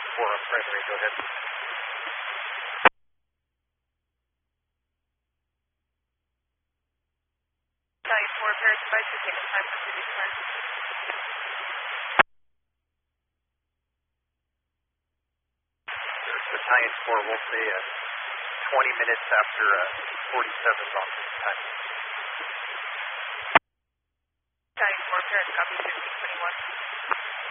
4 on primary, go ahead. Battalion 4, Paris Spicer, taking time for city start. Battalion 4, we'll say 20 minutes after 47 is on this time. Battalion 4, Paris, copy 2.